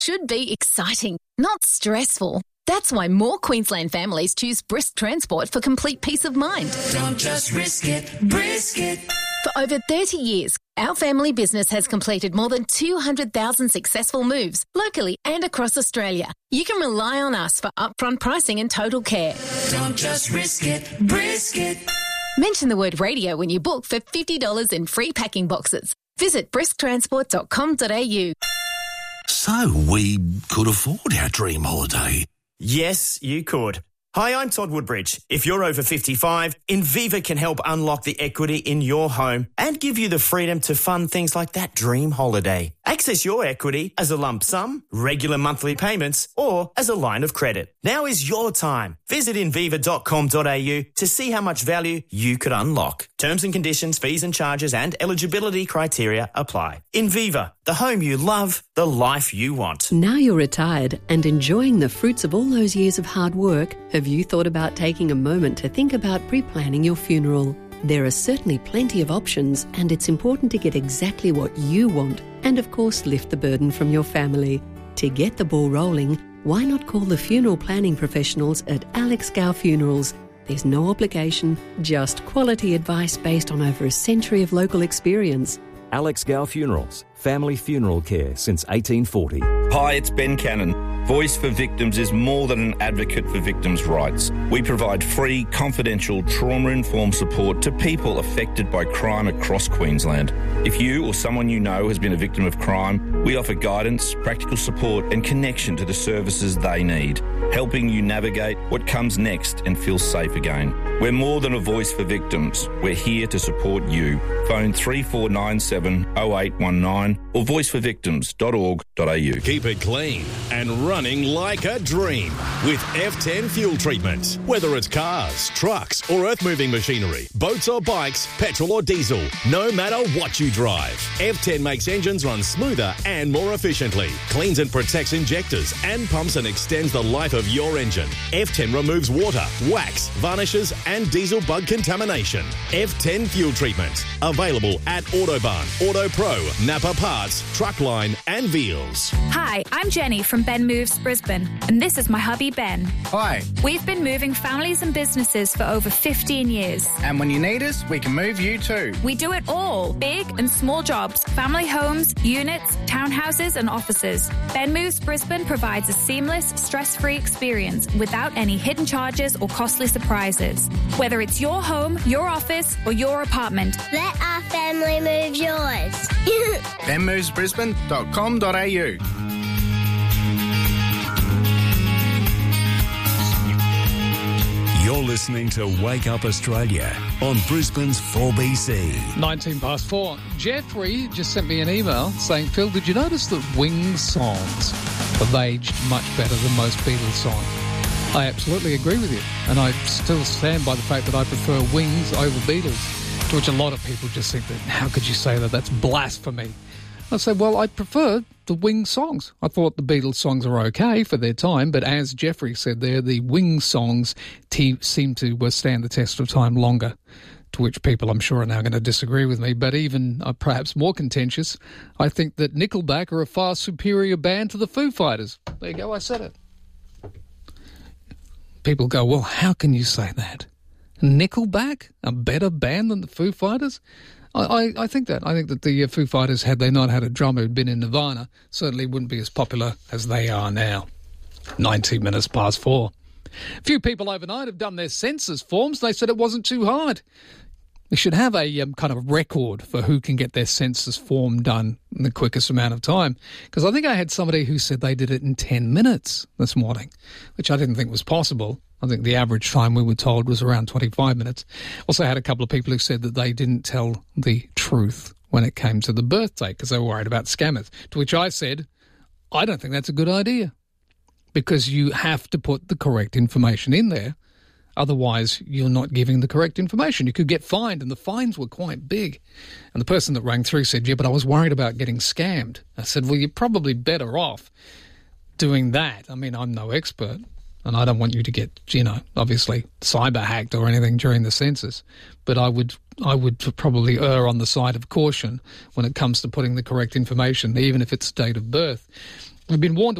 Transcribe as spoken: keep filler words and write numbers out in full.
should be exciting, not stressful. That's why more Queensland families choose Brisk Transport for complete peace of mind. Don't just risk it, brisk it. For over thirty years, our family business has completed more than two hundred thousand successful moves locally and across Australia. You can rely on us for upfront pricing and total care. Don't just risk it, brisk it. Mention the word radio when you book for fifty dollars in free packing boxes. Visit brisk transport dot com dot a u. So we could afford our dream holiday. Yes, you could. Hi, I'm Todd Woodbridge. If you're over fifty-five, Inviva can help unlock the equity in your home and give you the freedom to fund things like that dream holiday. Access your equity as a lump sum, regular monthly payments, or as a line of credit. Now is your time. Visit inviva dot com dot a u to see how much value you could unlock. Terms and conditions, fees and charges and eligibility criteria apply. Inviva, the home you love, the life you want. Now you're retired and enjoying the fruits of all those years of hard work, have you thought about taking a moment to think about pre-planning your funeral? There are certainly plenty of options, and it's important to get exactly what you want and, of course, lift the burden from your family. To get the ball rolling, why not call the funeral planning professionals at Alex Gow Funerals? There's no obligation, just quality advice based on over a century of local experience. Alex Gow Funerals, family funeral care since eighteen forty. Hi, it's Ben Cannon. Voice for Victims is more than an advocate for victims' rights. We provide free, confidential, trauma-informed support to people affected by crime across Queensland. If you or someone you know has been a victim of crime, we offer guidance, practical support and connection to the services they need, helping you navigate what comes next and feel safe again. We're more than a voice for victims. We're here to support you. Phone three four nine seven oh eight one nine or voice for victims dot org dot a u. Keep it clean and running like a dream with F ten fuel treatment. Whether it's cars, trucks or earth-moving machinery, boats or bikes, petrol or diesel, no matter what you drive, F ten makes engines run smoother and more efficiently, cleans and protects injectors and pumps and extends the life of your engine. F ten removes water, wax, varnishes and diesel bug contamination. F ten fuel treatment. Available at Autobarn, Auto Pro, Napa Parts, Truckline and Veals. Hi, I'm Jenny from Ben Moves Brisbane, and this is my hubby Ben. Hi. We've been moving families and businesses for over fifteen years. And when you need us, we can move you too. We do it all, big and small jobs, family homes, units, townhouses and offices. Ben Moves Brisbane provides a seamless, stress-free experience without any hidden charges or costly surprises. Whether it's your home, your office or your apartment, let our family move yours. ben moves brisbane dot com dot a u. You're listening to Wake Up Australia on Brisbane's four B C. nineteen past four. Jeffrey just sent me an email saying, Phil, did you notice that Wings songs have aged much better than most Beatles songs? I absolutely agree with you, and I still stand by the fact that I prefer Wings over Beatles, to which a lot of people just think that, how could you say that? That's blasphemy. I say, well, I prefer the Wings songs. I thought the Beatles songs are okay for their time, but as Jeffrey said there, the Wings songs te- seem to withstand the test of time longer, to which people I'm sure are now going to disagree with me. But even uh, perhaps more contentious, I think that Nickelback are a far superior band to the Foo Fighters. There you go, I said it. People go, well, how can you say that? Nickelback, a better band than the Foo Fighters? I, I, I think that. I think that the uh, Foo Fighters, had they not had a drummer who'd been in Nirvana, certainly wouldn't be as popular as they are now. nineteen minutes past four. A few people overnight have done their census forms. They said it wasn't too hard. We should have a um, kind of record for who can get their census form done in the quickest amount of time. Because I think I had somebody who said they did it in ten minutes this morning, which I didn't think was possible. I think the average time we were told was around twenty-five minutes. Also had a couple of people who said that they didn't tell the truth when it came to the birthday because they were worried about scammers, to which I said, I don't think that's a good idea because you have to put the correct information in there. Otherwise, you're not giving the correct information. You could get fined, and the fines were quite big. And the person that rang through said, yeah, but I was worried about getting scammed. I said, well, you're probably better off doing that. I mean, I'm no expert, and I don't want you to get, you know, obviously cyber hacked or anything during the census. But I would I would probably err on the side of caution when it comes to putting the correct information, even if it's date of birth. We've been warned